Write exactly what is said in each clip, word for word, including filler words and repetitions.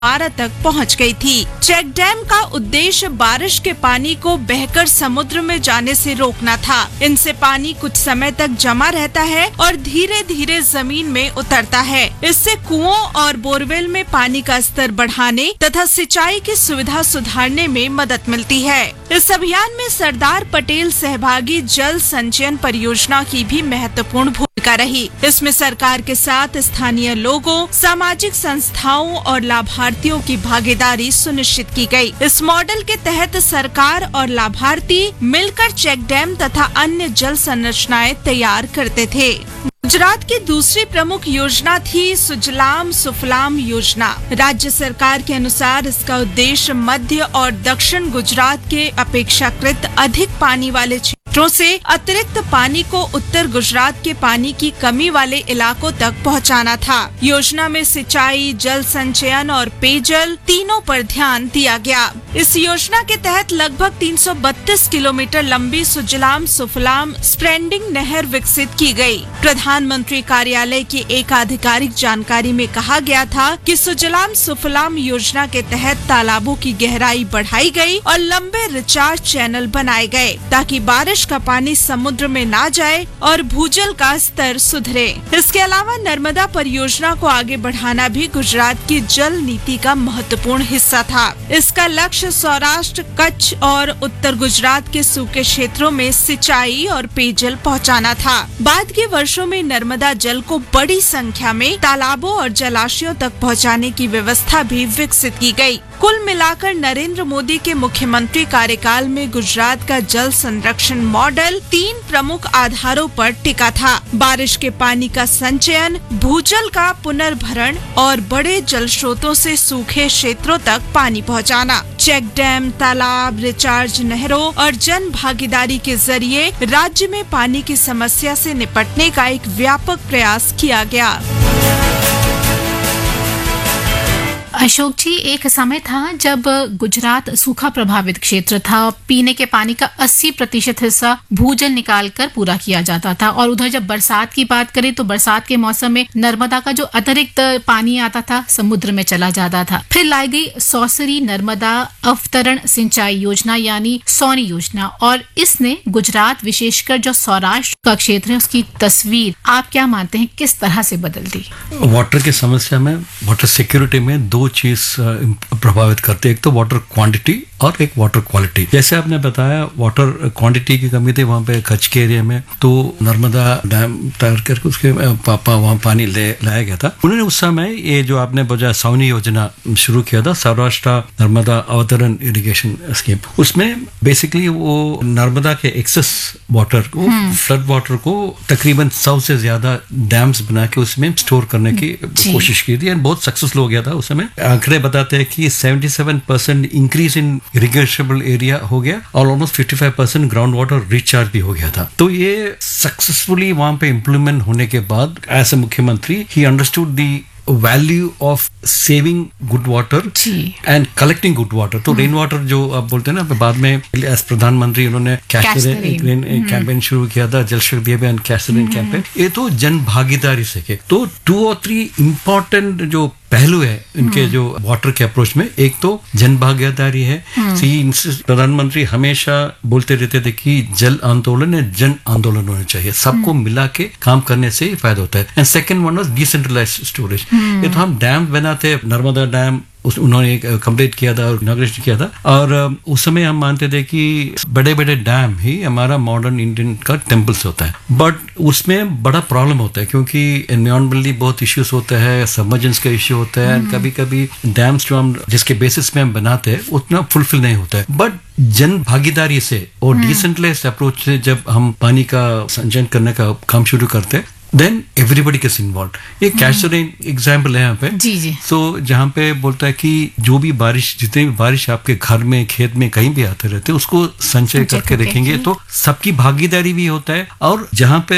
बारह तक पहुंच गई थी। चेक डैम का उद्देश्य बारिश के पानी को बहकर समुद्र में जाने से रोकना था। इनसे पानी कुछ समय तक जमा रहता है और धीरे धीरे जमीन में उतरता है। इससे कुओं और बोरवेल में पानी का स्तर बढ़ाने तथा सिंचाई की सुविधा सुधारने में मदद मिलती है। इस अभियान में सरदार पटेल सहभागी जल संचयन परियोजना की भी महत्वपूर्ण भूमिका रही। इसमें सरकार के साथ स्थानीय लोगों, सामाजिक संस्थाओं और लाभार्थियों की भागीदारी सुनिश्चित की गई। इस मॉडल के तहत सरकार और लाभार्थी मिलकर चेक डैम तथा अन्य जल संरचनाएं तैयार करते थे। गुजरात की दूसरी प्रमुख योजना थी सुजलाम सुफलाम योजना। राज्य सरकार के अनुसार इसका उद्देश्य मध्य और दक्षिण गुजरात के अपेक्षाकृत अधिक पानी वाले क्षेत्रों से अतिरिक्त पानी को उत्तर गुजरात के पानी की कमी वाले इलाकों तक पहुंचाना था। योजना में सिंचाई, जल संचयन और पेयजल तीनों पर ध्यान दिया गया। इस योजना के तहत लगभग तीन सौ बत्तीस किलोमीटर लंबी सुजलाम सुफलाम स्प्रेडिंग नहर विकसित की गई। प्रधानमंत्री कार्यालय की एक आधिकारिक जानकारी में कहा गया था कि सुजलाम सुफलाम योजना के तहत तालाबों की गहराई बढ़ाई गई और लंबे रिचार्ज चैनल बनाए गए ताकि बारिश का पानी समुद्र में ना जाए और भूजल का स्तर सुधरे। इसके अलावा नर्मदा परियोजना को आगे बढ़ाना भी गुजरात की जल नीति का महत्वपूर्ण हिस्सा था। इसका लक्ष्य सौराष्ट्र, कच्छ और उत्तर गुजरात के सूखे क्षेत्रों में सिंचाई और पेयजल पहुंचाना था। बाद के वर्षों में नर्मदा जल को बड़ी संख्या में तालाबों और जलाशयों तक पहुंचाने की व्यवस्था भी विकसित की गई। कुल मिलाकर नरेंद्र मोदी के मुख्यमंत्री कार्यकाल में गुजरात का जल संरक्षण मॉडल तीन प्रमुख आधारों पर टिका था। बारिश के पानी का संचयन, भूजल का पुनर्भरण और बड़े जल स्रोतों से सूखे क्षेत्रों तक पानी पहुंचाना। चेक डैम, तालाब, रिचार्ज नहरों और जन भागीदारी के जरिए राज्य में पानी की समस्या से निपटने का एक व्यापक प्रयास किया गया। अशोक जी, एक समय था जब गुजरात सूखा प्रभावित क्षेत्र था। पीने के पानी का अस्सी प्रतिशत हिस्सा भूजल निकालकर पूरा किया जाता था और उधर जब बरसात की बात करें तो बरसात के मौसम में नर्मदा का जो अतिरिक्त पानी आता था समुद्र में चला जाता था। फिर लाई गई सौसरी नर्मदा अवतरण सिंचाई योजना यानी सौनी योजना और इसने गुजरात विशेषकर जो सौराष्ट्र का क्षेत्र है उसकी तस्वीर आप क्या मानते हैं किस तरह से बदल दी? वाटर की समस्या में, वाटर सिक्योरिटी में दो चीज प्रभावित करते हैं। एक तो वाटर क्वांटिटी और एक वाटर क्वालिटी। जैसे आपने बताया वाटर क्वांटिटी की कमी थी वहाँ पे कच्छ के एरिया में, तो नर्मदा डैम तैयार करके उसके पापा वहाँ पानी ले लाया गया था। उन्होंने उस समय ये जो आपने बोला सौनी योजना शुरू किया था, सौराष्ट्र नर्मदा अवतरण इरिगेशन स्कीम, उसमें बेसिकली वो नर्मदा के एक्सेस वाटर को, फ्लड वाटर को तकरीबन सौ से ज्यादा डैम्स बना के उसमें स्टोर करने की कोशिश की थी और बहुत सक्सेसफुल हो गया था। उस समय आंकड़े बताते हैं कि सतहत्तर percent increase in irrigational area हो गया और ऑलमोस्ट पचपन परसेंट ग्राउंड वाटर रिचार्ज भी हो गया था। तो ये सक्सेसफुली वहां पे इम्प्लीमेंट होने के बाद एज ए मुख्यमंत्री he understood the value of saving good water and collecting good water. तो रेन वाटर जो आप बोलते हैं ना, बाद में एज प्रधानमंत्री उन्होंने कैश रेन कैंपेन शुरू किया था, जल शक्ति अभियान, कैश रेन कैंपेन। ये तो जन भागीदारी से के तो टू और थ्री इम्पोर्टेंट जो पहलू है इनके जो वाटर के अप्रोच में, एक तो जन भागीदारी है। प्रधानमंत्री हमेशा बोलते रहते थे कि जल आंदोलन है, जन आंदोलन होना चाहिए, सबको मिला के काम करने से ही फायदा होता है। And second one was decentralised storage. ये तो हम डैम बनाते, नर्मदा डैम उस उन्होंने कंप्लीट किया था और इनॉग्रेशन किया था और उस समय हम मानते थे कि बड़े बड़े डैम ही हमारा मॉडर्न इंडियन का टेम्पल्स होता है। बट उसमें बड़ा प्रॉब्लम होता है क्योंकि एनवायरमेंटली बहुत इश्यूज होते हैं, सबमर्जेंस का इश्यू होता है, कभी कभी डैम्स जो हम जिसके बेसिस पे हम बनाते हैं उतना फुलफिल नहीं होता है। बट जन भागीदारी से और डिसेंट्रलाइज्ड अप्रोच से जब हम पानी का संचयन करने का काम शुरू करते हैं देन एवरीबडी गेट्स इन्वॉल्व। ये कैश रेन एग्जाम्पल है यहाँ पे। जी जी। सो so, जहाँ पे बोलता है कि जो भी बारिश, जितने भी बारिश आपके घर में, खेत में, कहीं भी आते रहते उसको संचय करके रखेंगे तो सबकी भागीदारी भी होता है और जहाँ पे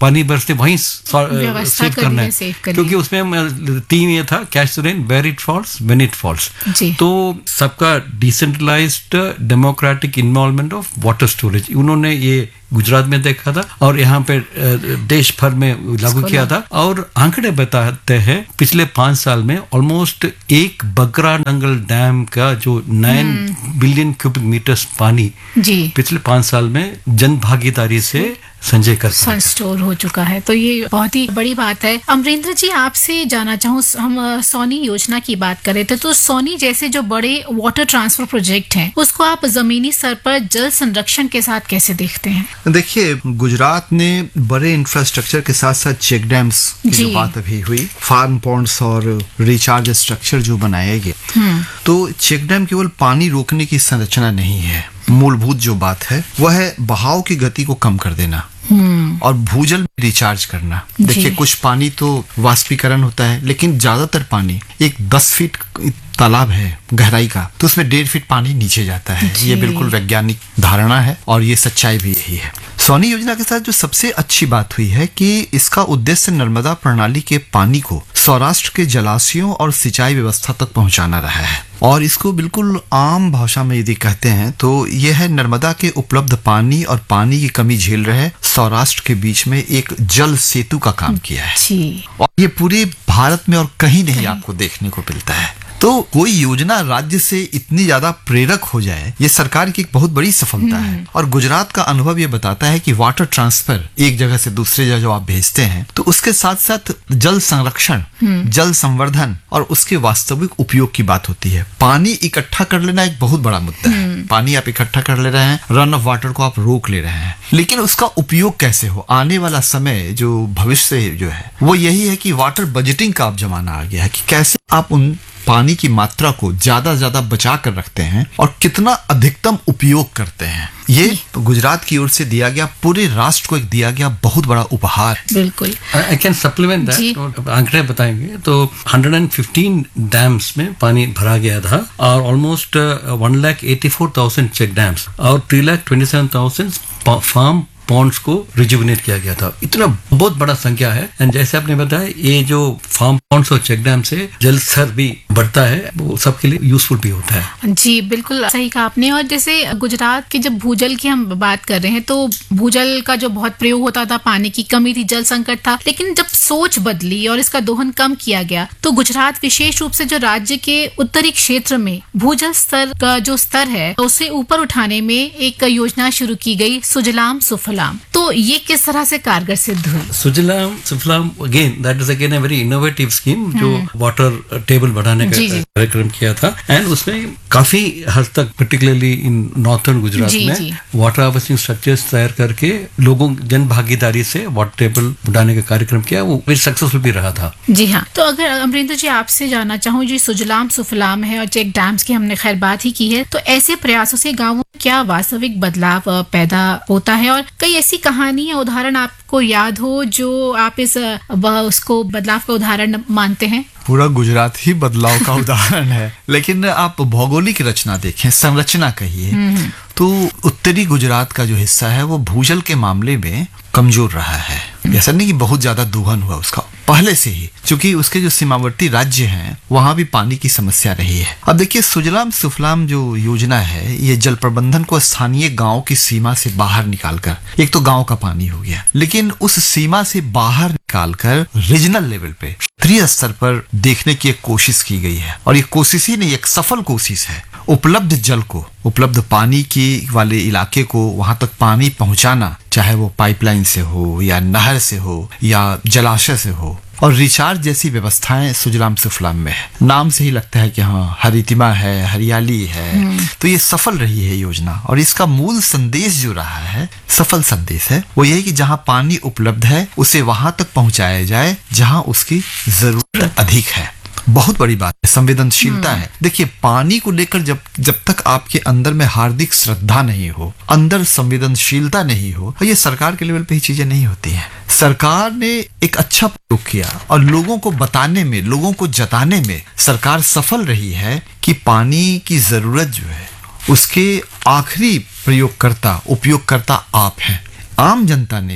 पानी बरसते वहीं व्यवस्था सेव करना है, सेव करिए। क्योंकि उसमें तीन ये था, catch the rain, where it falls, when it falls. तो सबका decentralised democratic involvement of water storage उन्होंने ये गुजरात में देखा था और यहाँ पे देश भर में लागू किया था। और आंकड़े बताते हैं पिछले पांच साल में ऑलमोस्ट एक बगरा नंगल डैम का जो नाइन बिलियन क्यूबिक मीटर्स पानी जी पिछले पांच साल में जन भागीदारी से संजय कर स्टोर हो चुका है। तो ये बहुत ही बड़ी बात है। अमरेंद्र जी, आपसे जानना चाहूँ, हम सोनी योजना की बात कर रहे थे, तो सोनी जैसे जो बड़े वाटर ट्रांसफर प्रोजेक्ट हैं उसको आप जमीनी स्तर पर जल संरक्षण के साथ कैसे देखते हैं? देखिए, गुजरात ने बड़े इंफ्रास्ट्रक्चर के साथ साथ चेक डैम्स की जो बात अभी हुई, फार्म पॉन्ड्स और रिचार्ज स्ट्रक्चर जो बनाए गए, तो चेक डैम केवल पानी रोकने की संरचना नहीं है। मूलभूत जो बात है वह है बहाव की गति को कम कर देना और भूजल में रिचार्ज करना। देखिए, कुछ पानी तो वाष्पीकरण होता है, लेकिन ज्यादातर पानी एक दस फीट तालाब है गहराई का, तो उसमें डेढ़ फीट पानी नीचे जाता है। ये बिल्कुल वैज्ञानिक धारणा है और ये सच्चाई भी यही है। सोनी योजना के साथ जो सबसे अच्छी बात हुई है कि इसका उद्देश्य नर्मदा प्रणाली के पानी को सौराष्ट्र के जलाशयों और सिंचाई व्यवस्था तक पहुंचाना रहा है। और इसको बिल्कुल आम भाषा में यदि कहते हैं तो यह है नर्मदा के उपलब्ध पानी और पानी की कमी झेल रहे सौराष्ट्र के बीच में एक जल सेतु का काम किया है। और ये पूरे भारत में और कहीं नहीं आपको देखने को मिलता है। तो कोई योजना राज्य से इतनी ज्यादा प्रेरक हो जाए, ये सरकार की एक बहुत बड़ी सफलता है। और गुजरात का अनुभव ये बताता है कि वाटर ट्रांसफर एक जगह से दूसरे जगह जो आप भेजते हैं, तो उसके साथ साथ जल संरक्षण, जल संवर्धन और उसके वास्तविक उपयोग की बात होती है। पानी इकट्ठा कर लेना एक बहुत बड़ा मुद्दा है। पानी आप इकट्ठा कर ले रहे हैं, रन ऑफ वाटर को आप रोक ले रहे हैं, लेकिन उसका उपयोग कैसे हो? आने वाला समय जो भविष्य जो है वो यही है कि वाटर बजटिंग का अब जमाना आ गया है कि कैसे आप उन पानी की मात्रा को ज्यादा से ज्यादा बचा कर रखते हैं और कितना अधिकतम उपयोग करते हैं। ये तो गुजरात की ओर से दिया गया, पूरे राष्ट्र को एक दिया गया बहुत बड़ा उपहार। बिल्कुल। आई कैन सप्लीमेंट दैट, आंकड़े बताएंगे तो एक सौ पंद्रह डैम्स में पानी भरा गया था और almost one lakh eighty four thousand check dams और three lakh twenty seven thousand farm Pond's को रिजुविनेट किया गया था। इतना बहुत बड़ा संख्या है। एंड जैसे आपने बताया, ये जो फार्म पॉन्ड्स और चेक डैम से जल स्तर भी बढ़ता है, वो सबके लिए यूजफुल भी होता है। जी बिल्कुल सही कहा आपने। और जैसे गुजरात के जब भूजल की हम बात कर रहे हैं, तो भूजल का जो बहुत प्रयोग होता था, पानी की कमी थी, जल संकट था, लेकिन जब सोच बदली और इसका दोहन कम किया गया, तो गुजरात विशेष रूप से जो राज्य के उत्तरी क्षेत्र में भूजल स्तर का जो स्तर है उसे ऊपर उठाने में एक योजना शुरू की गई, सुजलाम सुफलाम। तो ये किस तरह से कारगर सिद्ध हुई? सुजलाम सुफलाम again that is again a very innovative scheme जो वाटर टेबल बढ़ाने का कार्यक्रम किया था। एंड उसमें काफी हद तक पर्टिकुलरली इन नॉर्थर्न गुजरात में वाटर हार्वेस्टिंग स्ट्रक्चर्स तैयार करके लोगों जन भागीदारी से वाटर टेबल बढ़ाने का कार्यक्रम किया, वो वेरी सक्सेसफुल भी रहा था। जी हाँ। तो अगर अमरिंदर जी आपसे जानना चाहूँ, जी सुजलाम सुफलाम है और चेक डैम्स की हमने खैर बात ही की है, तो ऐसे प्रयासों से गाँवों में क्या वास्तविक बदलाव पैदा होता है? और कई ऐसी कहानी या उदाहरण आपको याद हो जो आप इस उसको बदलाव का उदाहरण मानते हैं? पूरा गुजरात ही बदलाव का उदाहरण है, लेकिन आप भौगोलिक रचना देखें, संरचना कहिए, तो उत्तरी गुजरात का जो हिस्सा है वो भूजल के मामले में कमजोर रहा है। ऐसा नहीं कि बहुत ज्यादा दोहन हुआ उसका, पहले से ही, क्योंकि उसके जो सीमावर्ती राज्य हैं वहां भी पानी की समस्या रही है। अब देखिए, सुजलाम सुफलाम जो योजना है, ये जल प्रबंधन को स्थानीय गांव की सीमा से बाहर निकालकर, एक तो गांव का पानी हो गया, लेकिन उस सीमा से बाहर निकालकर रीजनल लेवल पे, क्षेत्रीय स्तर पर देखने की एक कोशिश की गई है। और ये कोशिश ही नहीं, एक सफल कोशिश है। उपलब्ध जल को, उपलब्ध पानी की वाले इलाके को वहां तक पानी पहुंचाना, चाहे वो पाइपलाइन से हो या नहर से हो या जलाशय से हो, और रिचार्ज जैसी व्यवस्थाएं सुजलाम सुफलाम में है। नाम से ही लगता है कि हाँ, हरितिमा है, हरियाली है। तो ये सफल रही है योजना, और इसका मूल संदेश जो रहा है, सफल संदेश है, वो ये कि जहां पानी उपलब्ध है उसे वहां तक पहुंचाया जाए जहां उसकी जरूरत अधिक है। बहुत बड़ी बात है, संवेदनशीलता है। देखिए, पानी को लेकर जब जब तक आपके अंदर में हार्दिक श्रद्धा नहीं हो, अंदर संवेदनशीलता नहीं हो, तो ये सरकार के लेवल पे ही चीजें नहीं होती हैं। सरकार ने एक अच्छा प्रयोग किया और लोगों को बताने में, लोगों को जताने में सरकार सफल रही है कि पानी की जरूरत जो है उसके आखिरी प्रयोगकर्ता, उपयोगकर्ता आप हैं। आम जनता ने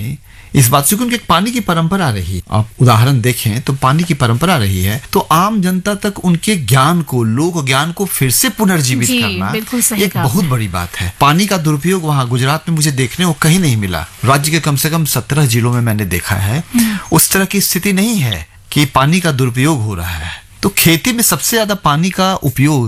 इस बात से कि उनके एक पानी की परंपरा रही है। आप उदाहरण देखें तो पानी की परंपरा रही है, तो आम जनता तक उनके ज्ञान को, लोक ज्ञान को फिर से पुनर्जीवित जी, करना बिल्कुल सही एक कहा बहुत आपने। बड़ी बात है। पानी का दुरुपयोग वहाँ गुजरात में मुझे देखने को कहीं नहीं मिला। राज्य के कम से कम सत्रह जिलों में मैंने देखा है, उस तरह की स्थिति नहीं है कि पानी का दुरुपयोग हो रहा है। तो खेती में सबसे ज्यादा पानी का उपयोग